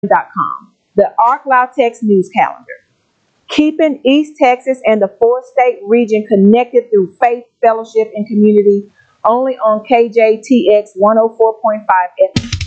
The ArcLoutex News Calendar. Keeping East Texas and the four-state region connected through faith, fellowship, and community, only on KJTX 104.5 FM.